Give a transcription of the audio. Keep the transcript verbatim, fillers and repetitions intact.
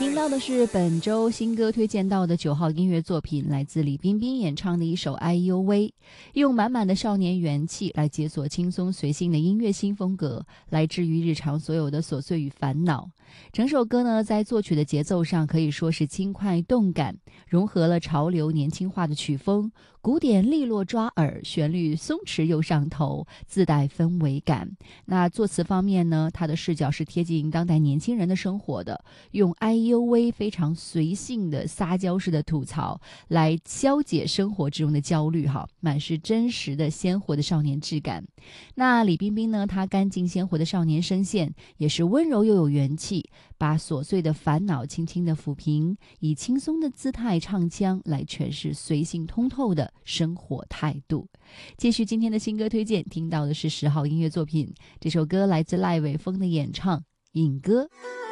听到的是本周新歌推荐到的九号音乐作品，来自李冰冰演唱的一首《哎呦喂》，用满满的少年元气来解锁轻松随性的音乐新风格，来治愈日常所有的琐碎与烦恼。整首歌呢，在作曲的节奏上可以说是轻快动感，融合了潮流年轻化的曲风，古典利落抓耳，旋律松弛又上头，自带氛围感。那作词方面呢，他的视角是贴近当代年轻人的生活的，用哎呦喂非常随性的撒娇式的吐槽来消解生活之中的焦虑哈，满是真实的鲜活的少年质感。那李冰冰呢，她干净鲜活的少年声线也是温柔又有元气，把琐碎的烦恼轻轻的抚平，以轻松的姿态唱腔来诠释随性通透的生活态度。继续今天的新歌推荐，听到的是十号音乐作品，这首歌来自赖伟峰的演唱《引歌》。